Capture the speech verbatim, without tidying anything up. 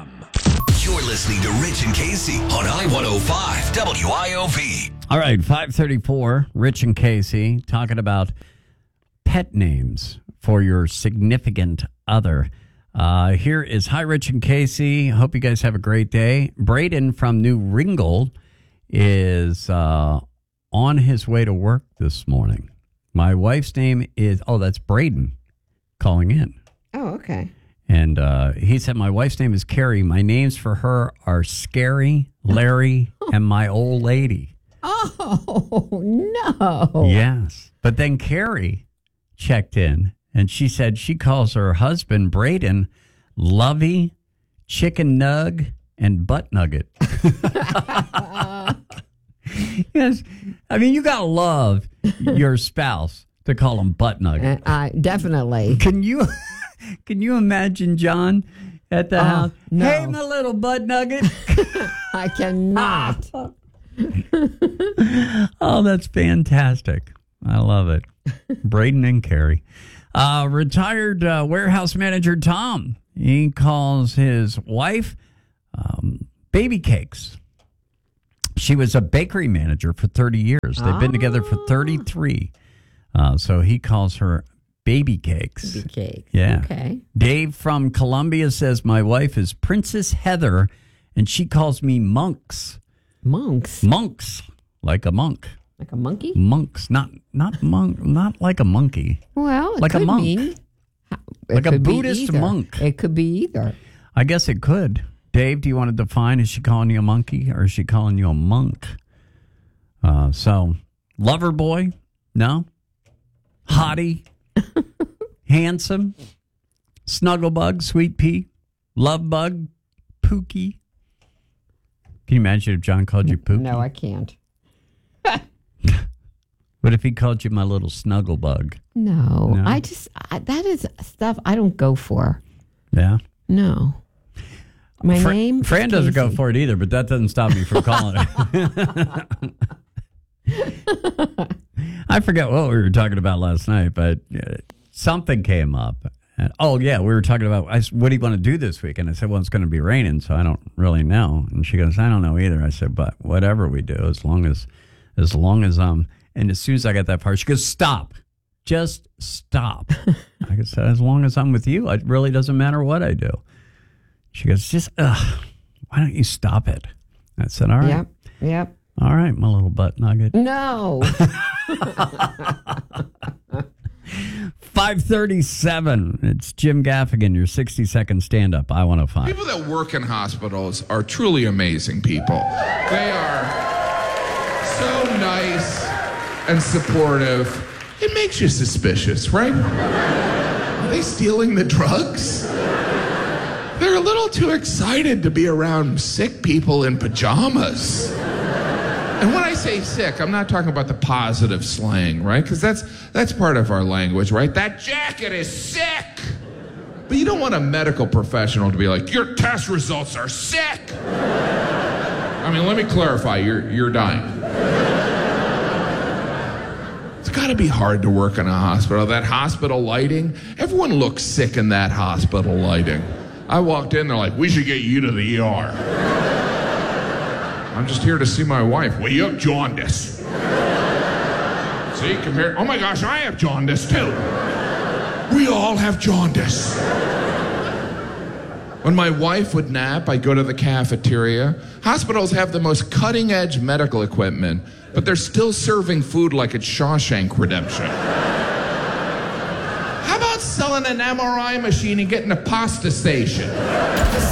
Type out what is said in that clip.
You're listening to Rich and Casey on I one oh five W I O V. All right, five thirty-four, Rich and Casey talking about pet names for your significant other. Uh, here is Hi, Rich and Casey. Hope you guys have a great day. Braden from New Ringle is uh, on his way to work this morning. My wife's name is, oh, that's Braden calling in. Oh, okay. And uh, he said, my wife's name is Carrie. My names for her are Scary, Larry, and my old lady. Oh, no. Yes. But then Carrie checked in, and she said she calls her husband, Braden, Lovey, Chicken Nug, and Butt Nugget. Yes. I mean, you got to love your spouse to call him Butt Nugget. Uh, uh, definitely. Can you... Can you imagine John at the oh, house? No. Hey, my little butt nugget. I cannot. Oh, that's fantastic. I love it. Braden and Carrie. Uh, retired uh, warehouse manager Tom. He calls his wife um, Baby Cakes. She was a bakery manager for thirty years. They've oh. been together for thirty-three. Uh, so he calls her Baby Cakes. Baby Cakes. Yeah. Okay. Dave from Columbia says, my wife is Princess Heather, and she calls me Monks. Monks? Monks. Like a monk. Like a monkey? Monks. Not not monk. Not like a monkey. Well, it like could a monk. Mean, like a Buddhist monk. It could be either. I guess it could. Dave, do you want to define? Is she calling you a monkey or is she calling you a monk? Uh, so, lover boy? No? Hottie? Handsome, snugglebug, sweet pea, love bug, Pookie. Can you imagine if John called you Pookie? No, I can't. What if he called you my little snugglebug? No, no? I just, I, that is stuff I don't go for. Yeah? No. My Fra- name Fran doesn't go for it either, but that doesn't stop me from calling it. I forget what we were talking about last night, but uh, something came up. And, oh, yeah, we were talking about, I, what do you want to do this week? And I said, well, it's going to be raining, so I don't really know. And she goes, I don't know either. I said, but whatever we do, as long as, as long as, um, and as soon as I got that part, she goes, stop. Just stop. I said, as long as I'm with you, it really doesn't matter what I do. She goes, just, ugh, why don't you stop it? I said, all right. Yep, yep. All right, my little butt nugget. No. five thirty-seven. It's Jim Gaffigan, your sixty-second stand-up, I one oh five. People that work in hospitals are truly amazing people. They are so nice and supportive. It makes you suspicious, right? Are they stealing the drugs? They're a little too excited to be around sick people in pajamas. And when I say sick, I'm not talking about the positive slang, right? Because that's that's part of our language, right? That jacket is sick. But you don't want a medical professional to be like, your test results are sick. I mean, let me clarify, you're you're dying. It's got to be hard to work in a hospital. That hospital lighting, everyone looks sick in that hospital lighting. I walked in, they're like, we should get you to the E R. I'm just here to see my wife. Well, you have jaundice. See, compare. Oh my gosh, I have jaundice too. We all have jaundice. When my wife would nap, I'd go to the cafeteria. Hospitals have the most cutting-edge medical equipment, but they're still serving food like it's Shawshank Redemption. How about selling an M R I machine and getting a pasta station?